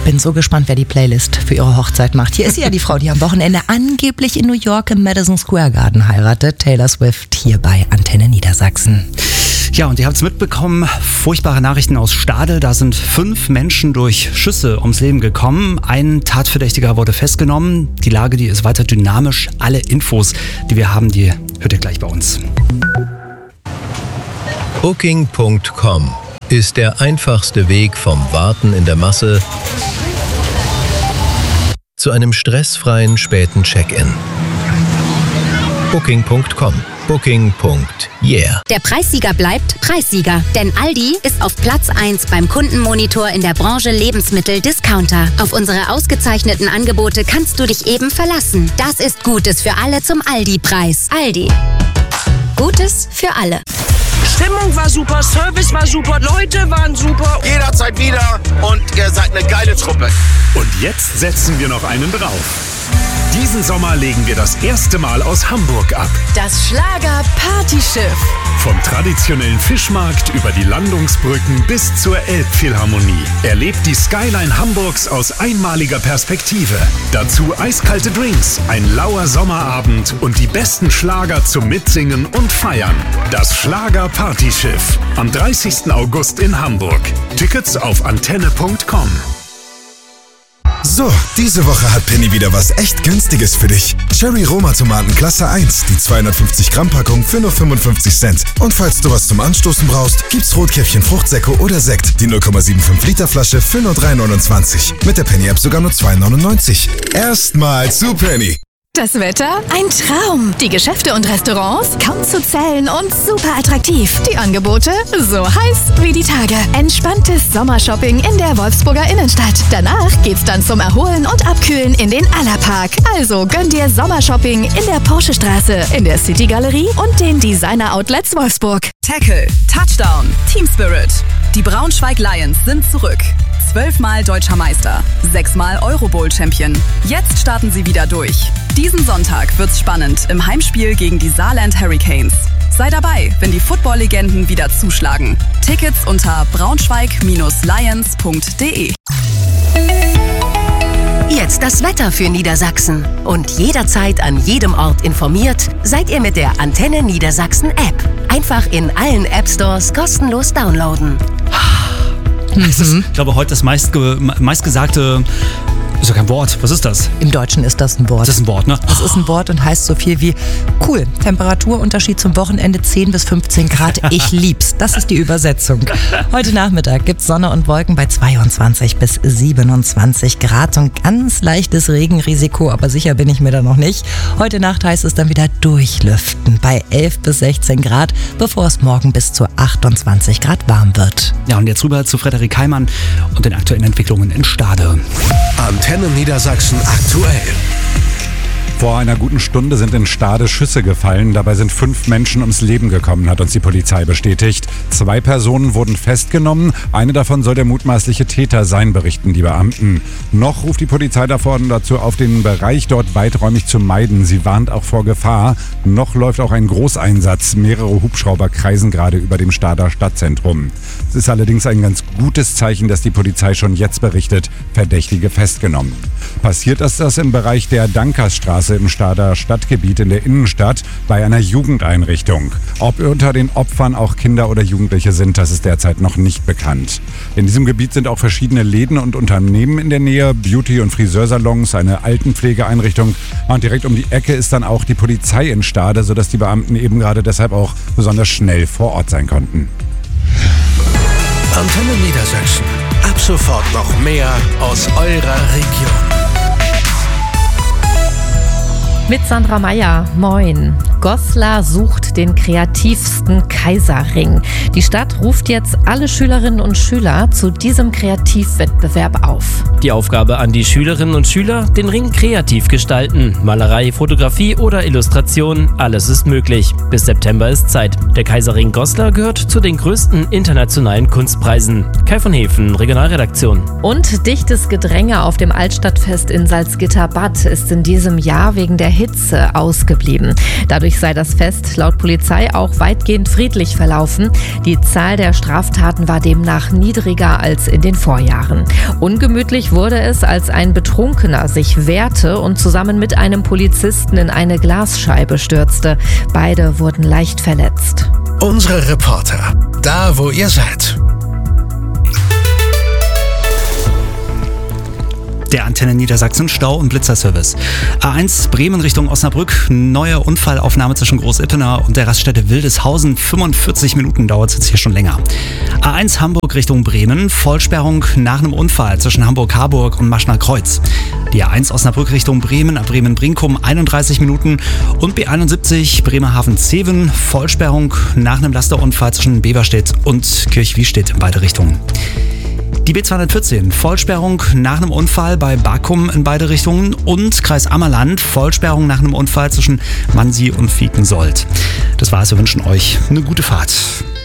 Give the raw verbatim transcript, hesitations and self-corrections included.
Bin so gespannt, wer die Playlist für ihre Hochzeit macht. Hier ist sie ja die Frau, die am Wochenende angeblich in New York im Madison Square Garden heiratet. Taylor Swift hier bei Antenne Niedersachsen. Ja, und ihr habt es mitbekommen, furchtbare Nachrichten aus Stade. Da sind fünf Menschen durch Schüsse ums Leben gekommen. Ein Tatverdächtiger wurde festgenommen. Die Lage, die ist weiter dynamisch. Alle Infos, die wir haben, die hört ihr gleich bei uns. Booking Punkt com ist der einfachste Weg vom Warten in der Masse zu einem stressfreien späten Check-in. Booking Punkt com. Booking. Yeah. Der Preissieger bleibt Preissieger, denn Aldi ist auf Platz eins beim Kundenmonitor in der Branche Lebensmittel-Discounter. Auf unsere ausgezeichneten Angebote kannst du dich eben verlassen. Das ist Gutes für alle zum Aldi-Preis. Aldi. Gutes für alle. Stimmung war super, Service war super, Leute waren super. Jederzeit wieder und ihr seid eine geile Truppe. Und jetzt setzen wir noch einen drauf. Diesen Sommer legen wir das erste Mal aus Hamburg ab. Das Schlager-Partyschiff. Vom traditionellen Fischmarkt über die Landungsbrücken bis zur Elbphilharmonie. Erlebt die Skyline Hamburgs aus einmaliger Perspektive. Dazu eiskalte Drinks, ein lauer Sommerabend und die besten Schlager zum Mitsingen und Feiern. Das Schlager-Partyschiff. Am dreißigsten August in Hamburg. Tickets auf antenne Punkt com. So, diese Woche hat Penny wieder was echt Günstiges für dich. Cherry Roma Tomaten Klasse eins, die zweihundertfünfzig Gramm Packung für nur fünfundfünfzig Cent. Und falls du was zum Anstoßen brauchst, gibt's Rotkäppchen Fruchtsäcke oder Sekt, die null Komma fünfundsiebzig Liter Flasche für nur drei neunundzwanzig. Mit der Penny App sogar nur zwei neunundneunzig. Erstmal zu Penny. Das Wetter? Ein Traum. Die Geschäfte und Restaurants? Kaum zu zählen und super attraktiv. Die Angebote? So heiß wie die Tage. Entspanntes Sommershopping in der Wolfsburger Innenstadt. Danach geht's dann zum Erholen und Abkühlen in den Allerpark. Also gönn dir Sommershopping in der Porschestraße, in der City Galerie und den Designer Outlets Wolfsburg. Tackle, Touchdown, Team Spirit. Die Braunschweig Lions sind zurück. Zwölfmal Deutscher Meister, sechsmal Eurobowl-Champion. Jetzt starten sie wieder durch. Diesen Sonntag wird's spannend im Heimspiel gegen die Saarland Hurricanes. Sei dabei, wenn die Football-Legenden wieder zuschlagen. Tickets unter braunschweig Lions punkt de. Jetzt das Wetter für Niedersachsen. Und jederzeit an jedem Ort informiert, seid ihr mit der Antenne Niedersachsen App. Einfach in allen App Stores kostenlos downloaden. Das ist, ich glaube, heute das meistge- meistgesagte, ist ja kein Wort. Was ist das? Im Deutschen ist das ein Wort. Das ist ein Wort, ne? Das ist ein Wort und heißt so viel wie cool. Temperaturunterschied zum Wochenende zehn bis fünfzehn Grad. Ich lieb's. Das ist die Übersetzung. Heute Nachmittag gibt's Sonne und Wolken bei zweiundzwanzig bis siebenundzwanzig Grad. Und ganz leichtes Regenrisiko, aber sicher bin ich mir da noch nicht. Heute Nacht heißt es dann wieder durchlüften bei elf bis sechzehn Grad, bevor es morgen bis zu achtundzwanzig Grad warm wird. Ja, und jetzt rüber zu Frederik Heimann und den aktuellen Entwicklungen in Stade. Antenne Niedersachsen aktuell. Vor einer guten Stunde sind in Stade Schüsse gefallen. Dabei sind fünf Menschen ums Leben gekommen, hat uns die Polizei bestätigt. Zwei Personen wurden festgenommen. Eine davon soll der mutmaßliche Täter sein, berichten die Beamten. Noch ruft die Polizei davon dazu auf, den Bereich dort weiträumig zu meiden. Sie warnt auch vor Gefahr. Noch läuft auch ein Großeinsatz. Mehrere Hubschrauber kreisen gerade über dem Stader Stadtzentrum. Es ist allerdings ein ganz gutes Zeichen, dass die Polizei schon jetzt berichtet, Verdächtige festgenommen. Passiert ist das im Bereich der Dankersstraße im Stader Stadtgebiet in der Innenstadt bei einer Jugendeinrichtung. Ob unter den Opfern auch Kinder oder Jugendliche sind, das ist derzeit noch nicht bekannt. In diesem Gebiet sind auch verschiedene Läden und Unternehmen in der Nähe, Beauty- und Friseursalons, eine Altenpflegeeinrichtung. Und direkt um die Ecke ist dann auch die Polizei in Stade, sodass die Beamten eben gerade deshalb auch besonders schnell vor Ort sein konnten. Antenne Niedersachsen. Ab sofort noch mehr aus eurer Region. Mit Sandra Meyer, moin. Goslar sucht den kreativsten Kaiserring. Die Stadt ruft jetzt alle Schülerinnen und Schüler zu diesem Kreativwettbewerb auf. Die Aufgabe an die Schülerinnen und Schüler, den Ring kreativ gestalten. Malerei, Fotografie oder Illustration, alles ist möglich. Bis September ist Zeit. Der Kaiserring Goslar gehört zu den größten internationalen Kunstpreisen. Kai von Hefen, Regionalredaktion. Und dichtes Gedränge auf dem Altstadtfest in Salzgitter-Bad ist in diesem Jahr wegen der Hitze ausgeblieben. Dadurch sich sei das Fest laut Polizei auch weitgehend friedlich verlaufen. Die Zahl der Straftaten war demnach niedriger als in den Vorjahren. Ungemütlich wurde es, als ein Betrunkener sich wehrte und zusammen mit einem Polizisten in eine Glasscheibe stürzte. Beide wurden leicht verletzt. Unsere Reporter, da wo ihr seid. Der Antenne Niedersachsen Stau- und Blitzerservice. A eins Bremen Richtung Osnabrück, neue Unfallaufnahme zwischen Groß-Ippener und der Raststätte Wildeshausen. fünfundvierzig Minuten dauert es jetzt hier schon länger. A eins Hamburg Richtung Bremen, Vollsperrung nach einem Unfall zwischen Hamburg-Harburg und Maschner Kreuz. Die A eins Osnabrück Richtung Bremen, ab Bremen-Brinkum einunddreißig Minuten und B einundsiebzig Bremerhaven-Zeven, Vollsperrung nach einem Lasterunfall zwischen Beverstedt und Kirchwiestedt in beide Richtungen. Die B zweihundertvierzehn, Vollsperrung nach einem Unfall bei Bakum in beide Richtungen und Kreis Ammerland, Vollsperrung nach einem Unfall zwischen Mansi und Viekensold. Das war's, wir wünschen euch eine gute Fahrt.